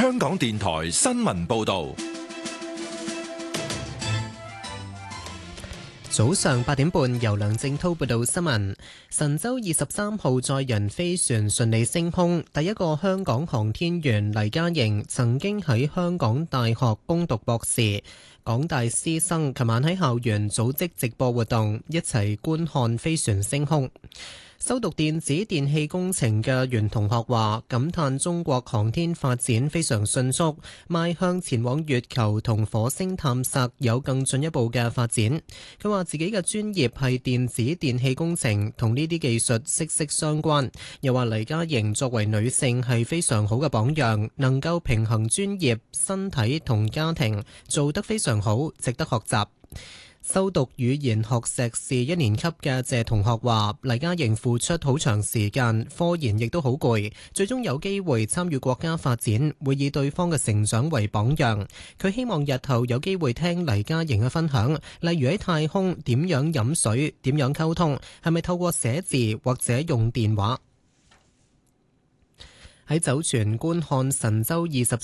香港電台新聞報道。 早上8點半，由梁正滔報道新聞。神舟23號載人飛船順利升空，第一個香港航天員黎嘉瑩曾經喺香港大學攻讀博士。港大師生琴晚喺校園組織直播活動，一齊觀看飛船升空。修讀電子電氣工程嘅袁同學話，感嘆中國航天發展非常迅速，邁向前往月球同火星探索有更進一步嘅發展。佢話自己嘅專業係電子電氣工程，同呢啲技術息息相關。又話黎嘉瑩作為女性係非常好嘅榜樣，能夠平衡專業、身體同家庭，做得非常好，值得學習。修讀語言學碩士1年級嘅謝同學話，黎嘉瑩付出好長時間，科研亦都好攰，最終有機會參與國家發展，會以對方嘅成長為榜樣。佢希望日後有機會聽黎嘉瑩嘅分享，例如喺太空點樣飲水、點樣溝通，係咪透過寫字或者用電話。喺酒泉觀看神舟24